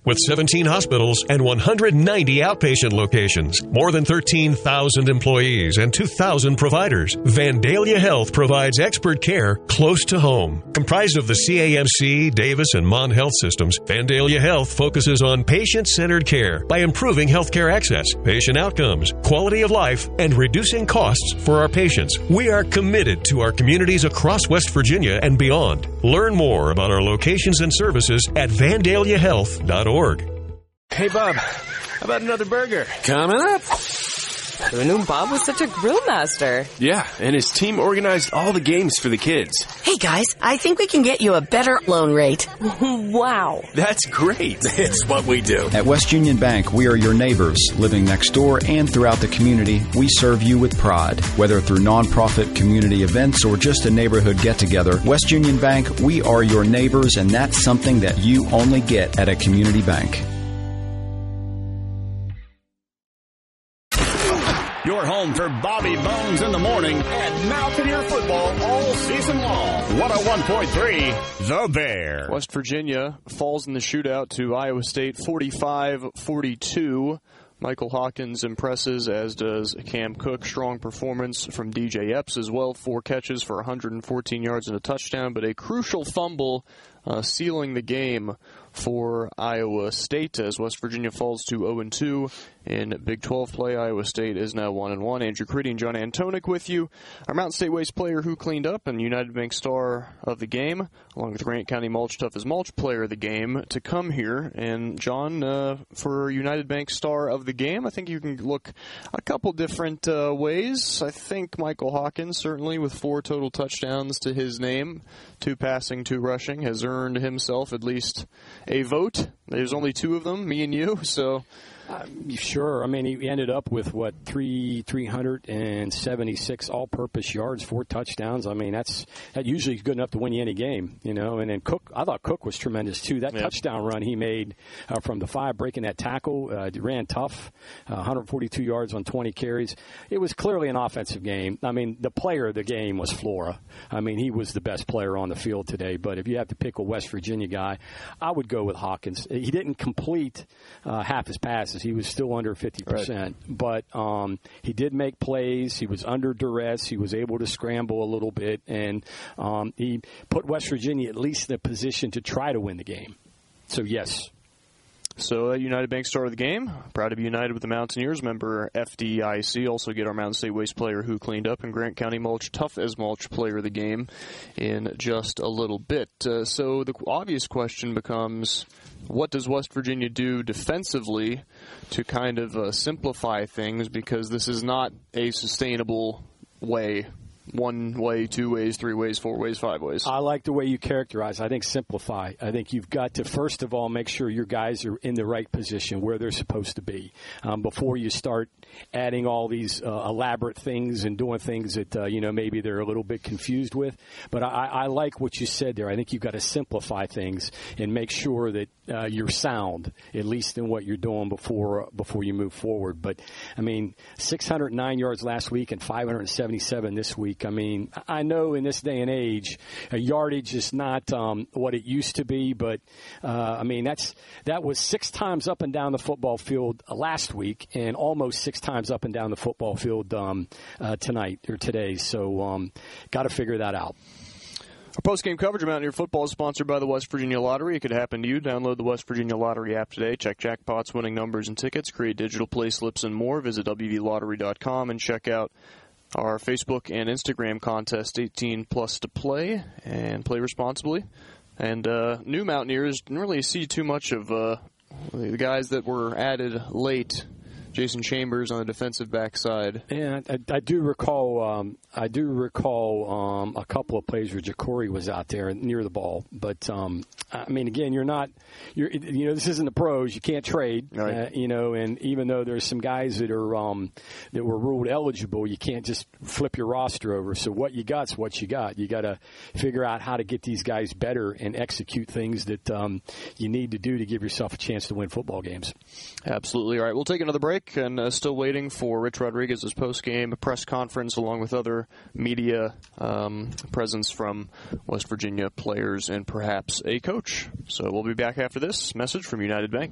With 17 hospitals and 190 outpatient locations, more than 13,000 employees, and 2,000 providers, Vandalia Health provides expert care close to home. Comprised of the CAMC, Davis, and Mon Health systems, Vandalia Health focuses on patient-centered care by improving healthcare access, patient outcomes, quality of life, and reducing costs for our patients. We are committed to our communities across West Virginia and beyond. Learn more about our locations and services at vandaliahealth.org. Hey, Bob, how about another burger? Coming up. Who knew Bob was such a grill master? Yeah, and his team organized all the games for the kids. Hey, guys, I think we can get you a better loan rate. Wow. That's great. It's what we do. At West Union Bank, we are your neighbors. Living next door and throughout the community, we serve you with pride. Whether through nonprofit community events or just a neighborhood get-together, West Union Bank, we are your neighbors, and that's something that you only get at a community bank. Your home for Bobby Bones in the morning and Mountaineer football all season long. 101.3, The Bear. West Virginia falls in the shootout to Iowa State 45-42. Michael Hawkins impresses, as does Cam Cook. Strong performance from DJ Epps as well. 4 catches for 114 yards and a touchdown, but a crucial fumble sealing the game for Iowa State as West Virginia falls to 0-2 in Big 12 play. Iowa State is now 1-1. Andrew Creedy and John Antonic with you. Our Mountain State Waste player who cleaned up and United Bank star of the game, along with Grant County Mulch Tough as Mulch player of the game, to come here. And John, for United Bank star of the game, I think you can look a couple different ways. I think Michael Hawkins, certainly with 4 total touchdowns to his name, 2 passing, 2 rushing, has earned himself at least a vote. There's only 2 of them, me and you, so... Sure. I mean, he ended up with, 376 all-purpose yards, 4 touchdowns. I mean, that usually is good enough to win you any game, you know. And then Cook, I thought Cook was tremendous, too. That touchdown run he made from the 5, breaking that tackle, ran tough, 142 yards on 20 carries. It was clearly an offensive game. I mean, the player of the game was Flora. I mean, he was the best player on the field today. But if you have to pick a West Virginia guy, I would go with Hawkins. He didn't complete half his passes. He was still under 50%, but he did make plays. He was under duress. He was able to scramble a little bit, and he put West Virginia at least in a position to try to win the game. So, yes. So, United Bank star of the game. Proud to be united with the Mountaineers. Member FDIC. Also get our Mountain State Waste player who cleaned up, and Grant County Mulch Tough as Mulch player of the game in just a little bit. So the obvious question becomes, what does West Virginia do defensively to kind of simplify things? Because this is not a sustainable way. 1 way, 2 ways, 3 ways, 4 ways, 5 ways. I like the way you characterize. I think simplify. I think you've got to, first of all, make sure your guys are in the right position where they're supposed to be before you start adding all these elaborate things and doing things that, maybe they're a little bit confused with. But I like what you said there. I think you've got to simplify things and make sure that you're sound, at least in what you're doing before you move forward. But, 609 yards last week and 577 this week. I mean, I know in this day and age, yardage is not what it used to be, but that was 6 times up and down the football field last week, and almost 6 times up and down the football field tonight or today. So, got to figure that out. Our post-game coverage of Mountaineer football is sponsored by the West Virginia Lottery. It could happen to you. Download the West Virginia Lottery app today. Check jackpots, winning numbers, and tickets. Create digital play slips and more. Visit WVLottery.com and check out our Facebook and Instagram contest, 18 plus to play, and play responsibly. And new Mountaineers didn't really see too much of the guys that were added late. Jason Chambers on the defensive backside. Yeah, I do recall. A couple of plays where Ja'Cory was out there near the ball. But again, this isn't the pros. You can't trade. Right. And even though there's some guys that are that were ruled eligible, you can't just flip your roster over. So what you got's what you got. You got to figure out how to get these guys better and execute things that you need to do to give yourself a chance to win football games. Absolutely. All right, we'll take another break. And still waiting for Rich Rodriguez's post-game press conference along with other media presence from West Virginia players and perhaps a coach. So we'll be back after this message from United Bank.